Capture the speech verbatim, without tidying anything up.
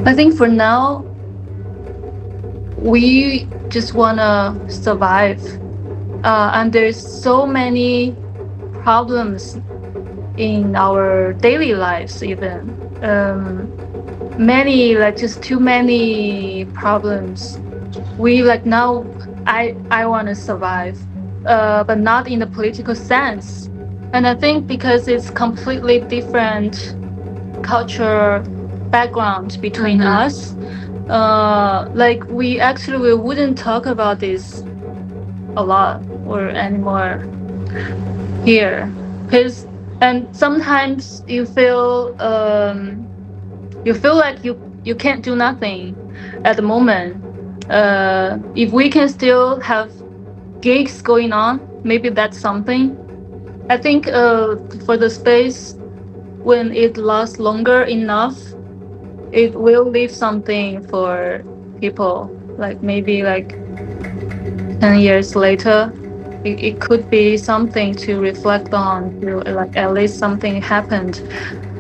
I think for now, we just want to survive. Uh, and there's so many problems in our daily lives, even. Um, many, like just too many problems. We like now, I, I want to survive, uh, but not in the political sense. And I think because it's completely different culture background between Mhm. us, uh, like we actually we wouldn't talk about this a lot or anymore here, because and sometimes you feel um, you feel like you you can't do nothing at the moment. Uh, if we can still have gigs going on, maybe that's something. I think uh, for the space, when it lasts longer enough, it will leave something for people. Like maybe like ten years later, it, it could be something to reflect on. To like at least something happened.